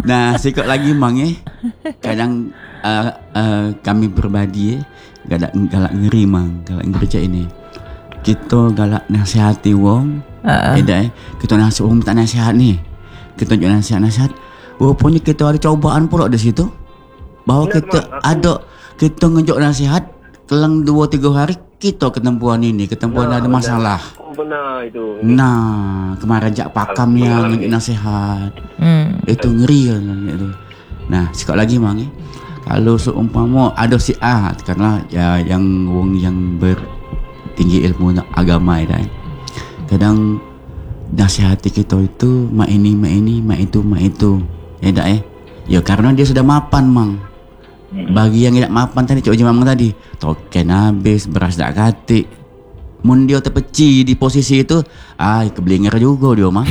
Nah, sikap lagi mang kadang kami berbadi galak ngeri mang, galak ngeri cak ini. Kita galak nasihati wong, kita nasihat wong tak nasihat ni. Kita tunjuk nasihat. Rupanya kita ada cobaan pula di situ. Bahawa kita ngejuk nasihat, kelang 2-3 hari kita ketempuan ada masalah. Benar itu. Nah, kemarin jak pakam yang nasihat. Itu ngeri kan itu. Nah, sekali lagi mang kalau seumpama ada si A karena ya yang wong yang bertinggi ilmu agama dah. Kadang nasihati kita itu mak itu. Ya dah Ya karena dia sudah mapan mang. Bagi yang tidak mapan tadi cok mamang tadi, token habis, beras tak katik. Mun dia terpeci di posisi itu, keblinger juga dia mah.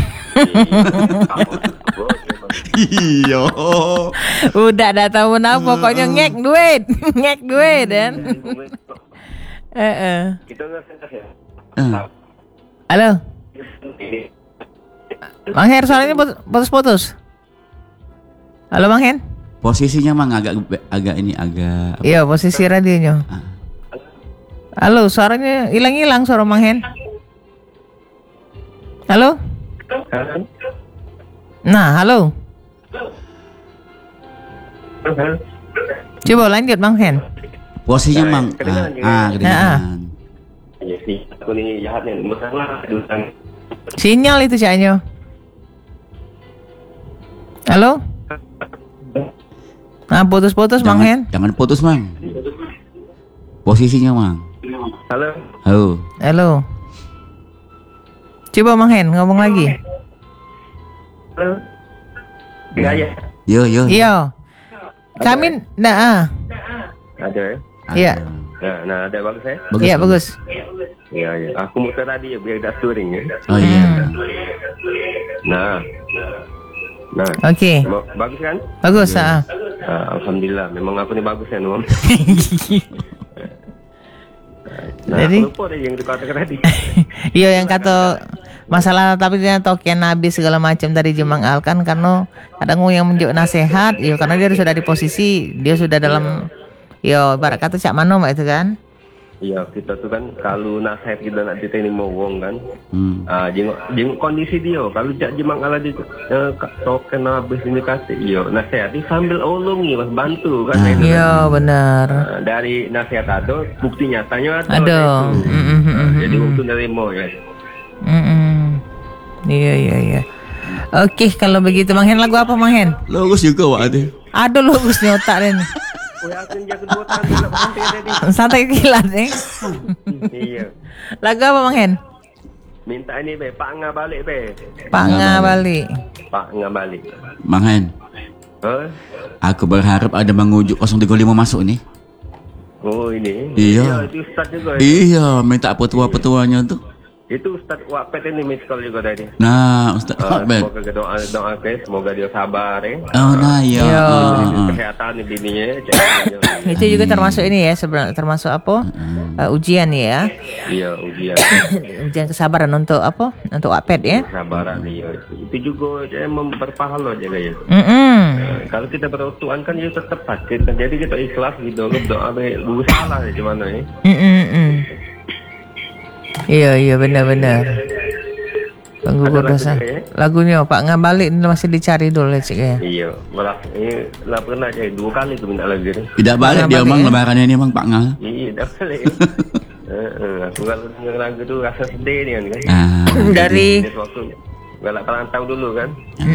Iya. Udah dah tahu nah pokoknya ngek duit dan. Kita nggak ya. Halo. Mang Her, suaranya putus-putus. Halo Mang Hen. Posisinya mang agak Iya, posisi radionya. Halo, suaranya hilang-hilang suara Mang Hen. Halo? Nah, halo. Coba lanjut Mang Hen. Posisinya mang kedengaran. Iya sih, aku ni jahatnya masalah dutan. Sinyal itu caknya. Halo? Nah, putus-putus Mang Hen. Jangan putus mang. Posisinya mang. Halo. Coba Mang Hen ngomong lagi. Halo. Ya. Yo. Iya. Kami ada. Iya. Nah, ada bagus ya? Iya, bagus. Iya. Aku muter tadi ya biar tak touring ya. Oh iya. Nah. Oke. Bagus kan? Bagus, Alhamdulillah, memang aku ni bagus kan, Om. Jadi aku lupa deh yang dikatakan tadi. Iya, yang kata masalah tapi dia token habis segala macam tadi Jemang Al kan karena kadang yang menunjuk nasihat, ya karena dia sudah di posisi, dia sudah dalam ibarat kata cak mano itu kan. Iya, kita tuh kan kalau nasihat kita nak diteni mau wong kan. Jengok kondisi dia. Kalau cak Jemang Al di token habis ini kata, nasihat sambil olongi mas bantu kan. Iya, benar. Dari nasihat ada, bukti nyatanya ada. Jadi untuk nerimo ya. Iya. Oke, kalau begitu Mang Hen, lagu apa Mang Hen? Logus juga wak ada. Aduh, logus nih otak ini. Santai kilat Iya. Lagu apa Mang Hen? Minta ini be, Pak Nga balik be. Pak Nga balik. Mang Hen. Aku berharap ada mengujuk 035 masuk nih. Oh ini. Iya. Itu Ustaz juga. Iya, minta petua-petuanya tuh. Itu Ustaz Wapet ini miss call juga tadi. Nah, Ustaz Wapet. Semoga doa semoga dia sabar ya. Oh, nah iya. Kesehatan bininya. Itu juga termasuk ini ya, sebenarnya termasuk apa? Ujian ya. Iya, ujian. Ujian kesabaran untuk apa? Untuk Wapet ya. Kesabaran iya. Itu juga dia berpahala juga ya. Kalau kita bertuan kan ya tetap sakit kan. Jadi kita ikhlas gitu, berdoa bagus salah ya gimana ya. Iya benar. Penggugur dosa. Lagunya Pak Ngabalik ini masih dicari dulu cik ya. Iya, malah ini lah pernah jadi 2 kali tuh minta lagu ini. Tidak balik dia emang lebarannya ini emang Pak Ngal. Iya, tidak balik. Aku kalau denger lagu tuh rasa sedih nih kan. Dari waktu galak perantau dulu kan.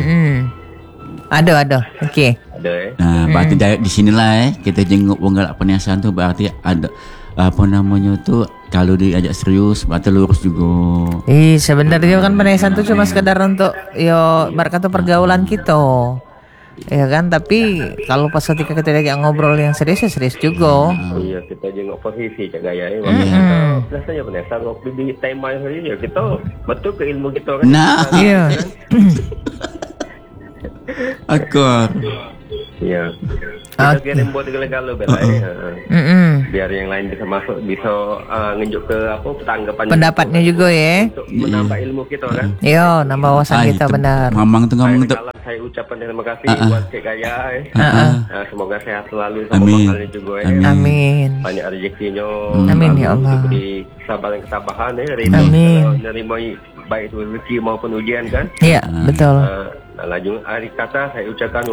Ada. Oke. Ada ya. Nah, berarti di sinilah kita jenguk wong galak peniasan tuh berarti ada apa namanya tuh kalau diajak serius berarti lurus juga. Sebenarnya kan peniasan tuh cuma sekedar untuk berkata pergaulan kita. Ya kan, tapi kalau pas ketika kita diajak ngobrol yang serius ya serius juga. Iya, kita jenguk posisi cak gaya ya. Biasanya peniasan waktu di tema hari ya kita betul ke ilmu kita kan. Nah, iya. Akor. Iya. Kita kirim buat galau-galau biar yang lain bisa masuk, bisa ngejuk ke pendapatnya juga ya. Untuk menambah ilmu kita kan. Iya, nambah wawasan kita benar. Mamang tuh ngomong tuh. Saya ucapkan terima kasih buat Cik Gaya. Semoga sehat selalu sama Amin. Bang Ali juga. Amin. Banyak rezekinya. Amin ya Allah. Diberi kesabaran ketabahan Amin. Menerima baik itu rezeki maupun ujian kan. Iya, betul. Lanjut hari kata saya ucapkan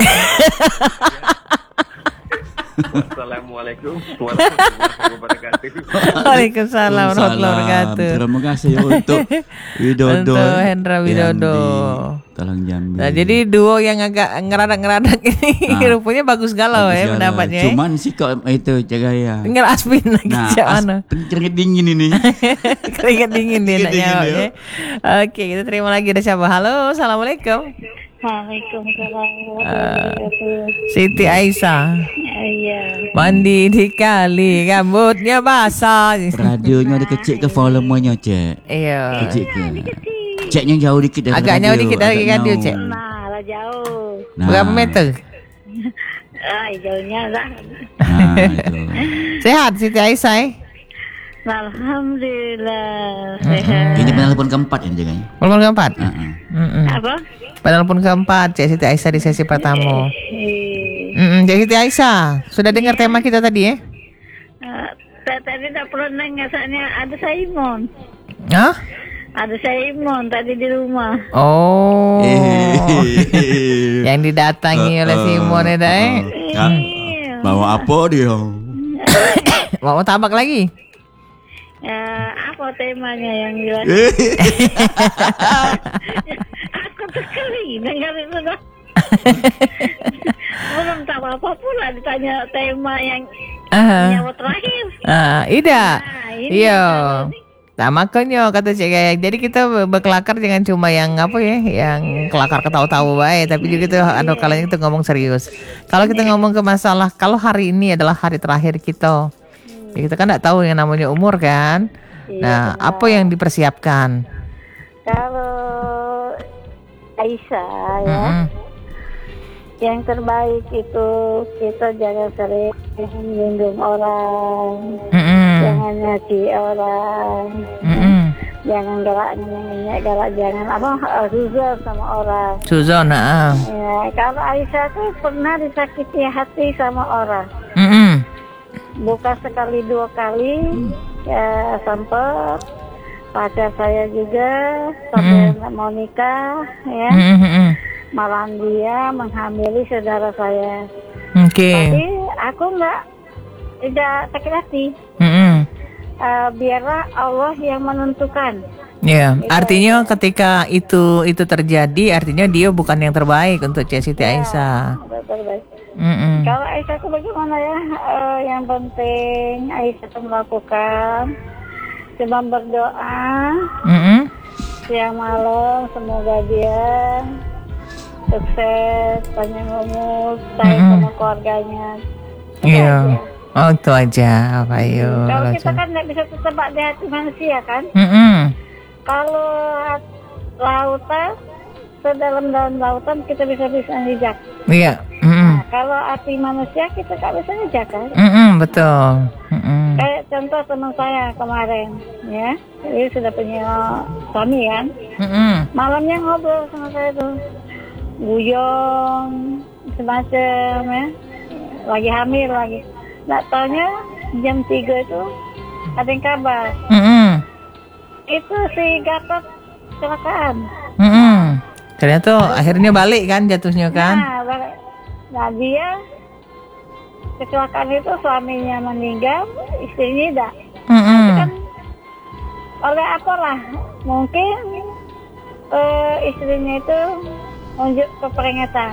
Assalamualaikum warahmatullahi wabarakatuh. Waalaikumsalam warahmatullahi wabarakatuh. Terima kasih untuk Widodo. Untuk Hendra Widodo. Tolong Jambi. Nah, jadi duo yang agak ngeradak-ngeradak ini rupanya bagus galau ya pendapatnya. Cuman sih kok itu Cagaya. Tinggal Aspin lagi mana. Keringet dingin ini. Keringet dingin dia nak jawabnya. Oke, kita terima lagi ada siapa. Halo, assalamualaikum. Waalaikumsalam. Siti Aisyah. Iya. Mandi di kali, rambutnya basah. Radionya ada kecil ke volumenya, Cek? Iya. Kecil ke? Ceknya jauh dikit dari radio. Agak jauh dikit dari radio, Cek. Nah, lah jauh. Berapa meter? Jauhnya lah. Nah, itu. Sehat Siti Aisyah? Alhamdulillah sehat. Ini penelpon keempat yang jaganya. Penelpon keempat? Apa? Penelpon keempat Cik Siti Aisyah di sesi pertama. Cik Siti Aisyah, sudah dengar tema kita tadi ya? Tadi tak pernah dengar, soalnya ada Simon. Hah? Ada Simon tadi di rumah. Oh. Yang didatangi oleh Simon ya, Dai. Bawa apa dia? Mau tabak lagi? Apa temanya yang jelas? Aku terkeli dengar itu dah. Belum tahu apa pula ditanya tema yang nyawa terakhir. Ida. Iya. Nah, makanya kata Cik Gaya. Jadi kita berkelakar jangan cuma yang apa ya, yang kelakar ketawa-tawa baik, tapi juga itu ada kalanya kita ngomong serius. Kalau kita ngomong ke masalah, kalau hari ini adalah hari terakhir kita. Ya, kita kan nggak tahu yang namanya umur kan. Nah, apa yang dipersiapkan? kalau Aisyah ya, yang terbaik itu kita jangan sering menyinggung orang, jangan nyaki orang, jangan galak, jangan suzon sama orang. Suzon, Ya, kalau Aisyah tuh pernah disakiti hati sama orang. Bukan sekali dua kali, ya sempat pacar saya juga sampai mau nikah, ya. Malah dia menghamili saudara saya. Tapi aku tidak sakit hati. Biarlah Allah yang menentukan. Ya, artinya ketika itu terjadi, artinya dia bukan yang terbaik untuk Cik Siti Aisyah. Terbaik. Kalau Aisyah itu bagaimana ya? Yang penting Aisyah itu melakukan, cuma berdoa. Siang malam semoga dia sukses, panjang umur, baik sama keluarganya. Iya. Oh, itu aja, Pak Ayu. Kalau kita kan nggak bisa tertebak di hati manusia kan? Kalau lautan, sedalam lautan kita bisa ngejak. Iya. Nah, kalau hati manusia kita nggak bisa ngejak kan? Betul. Kayak contoh teman saya kemarin, ya, dia sudah punya suami kan? Malamnya ngobrol sama saya tuh, guyong, semacam ya, lagi hamil lagi. Nggak taunya jam 3 itu ada yang kabar. Itu si Gatot kecelakaan. Ternyata akhirnya balik kan jatuhnya kan? Nah dia kecelakaan itu suaminya meninggal, istrinya tidak. Kan oleh apalah mungkin istrinya itu unjuk keperengetan.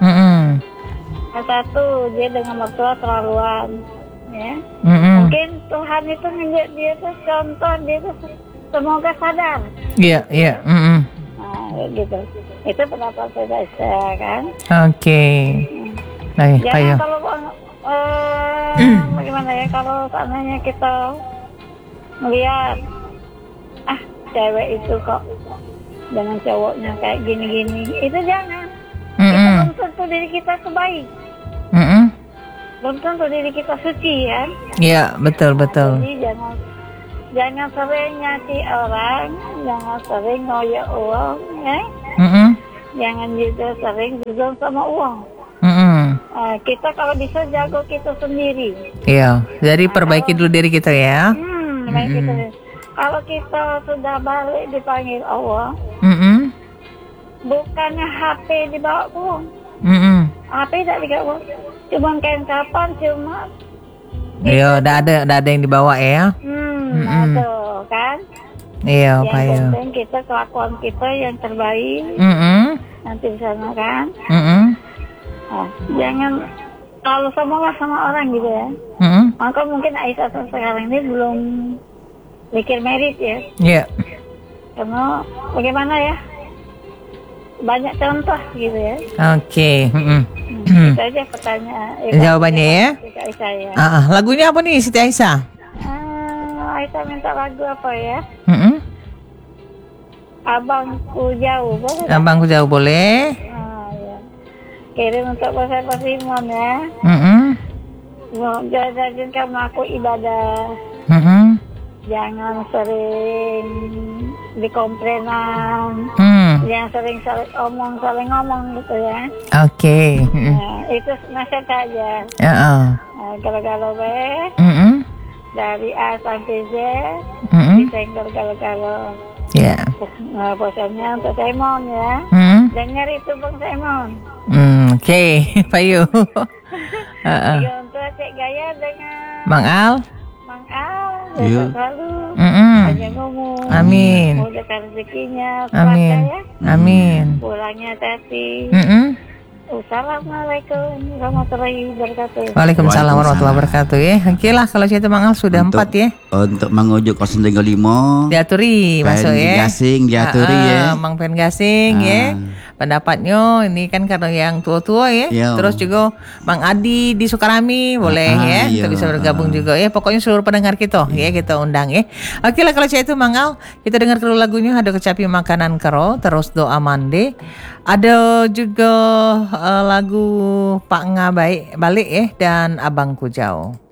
Satu dia dengan mertua terlaluan, ya. Mungkin Tuhan itu menjadi dia tuh contoh, dia tuh semoga sadar. Iya. Nah, gitu. Itu pendapat saya kan. Oke. Nah, jangan kalau bagaimana ya, kalau seandainya kita melihat cewek itu kok dengan cowoknya kayak gini-gini, itu jangan. Kita belum tentu diri kita itu baik. Belum tentu diri kita suci kan. Iya, betul. Jadi jangan sering nyati orang, jangan sering ngoyo uang, ya. jangan juga sering bergantung sama uang. Kita kalau bisa jago kita sendiri. Iya, jadi perbaiki dulu diri kita ya. Kalau kita sudah balik dipanggil Allah, bukannya HP dibawa pulang. HP tidak dibawa, cuma kain kapan cuma. Iya, udah ada yang dibawa ya. Ada kan. Iya, Pak. Yang penting kita kelakuan kita yang terbaik. Nanti di sana kan. Jangan kalau sama orang gitu ya. Maka mungkin Aisyah sekarang ini belum mikir merit ya. Iya. Karena bagaimana ya? Banyak contoh gitu ya. Oke. Itu aja pertanyaan. Jawabannya ya. Aisyah ya. Lagunya apa nih Siti Aisyah? Aisyah minta lagu apa ya? Abangku Jauh boleh? Abangku Jauh boleh. Ya. Kirim untuk Pak Simon ya. Jadikan kamu aku ibadah. Jangan sering dikomplainan. Jangan sering saling ngomong gitu ya. Oke. Itu nasihat aja. Kalau dari A sampai Z disenggol kalau. Ya. Bosannya untuk Simon ya. Dengar itu Bang Simon. Oke, Pak Yu. Untuk Cek Gaya dengan Bang Al. Iya. Selalu. Hanya ngomong. Amin. Mudahkan rezekinya. Amin. Ya. Amin. Pulangnya hati. Assalamualaikum warahmatullahi wabarakatuh. Waalaikumsalam warahmatullahi wabarakatuh ya. Oke lah kalau situ Bang Al sudah 4 ya. Untuk mengujuk 035 diaturi masuk ya. Gasing diaturi ya. Mang pen gasing ya. Pendapatnya ini kan karena yang tua-tua ya. Terus juga Mang Adi di Sukarami boleh ya. Kita bisa bergabung juga ya. Pokoknya seluruh pendengar kita ya kita undang ya. Oke lah kalau situ Mang Al kita dengar dulu lagunya ada kecapi makanan karo terus doa mande. Ada juga lagu Pak Ngabai balik ya dan Abangku Jauh.